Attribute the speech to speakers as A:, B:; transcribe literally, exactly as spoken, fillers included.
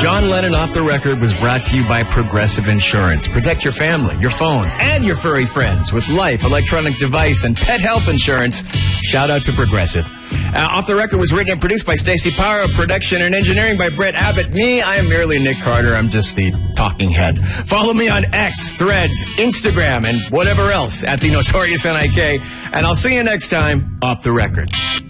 A: John Lennon Off the Record was brought to you by Progressive Insurance. Protect your family, your phone, and your furry friends with life, electronic device, and pet health insurance. Shout out to Progressive. Uh, Off the Record was written and produced by Stacey Power, production and engineering by Brett Abbott. Me, I am merely Nick Carter. I'm just the talking head. Follow me on X, Threads, Instagram, and whatever else at the Notorious N I K. And I'll see you next time, Off the Record.